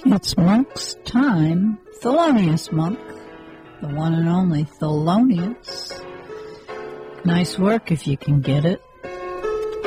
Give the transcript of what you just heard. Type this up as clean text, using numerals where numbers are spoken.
It's Monk's time. Thelonious Monk, the one and only Thelonious. Nice work if you can get it.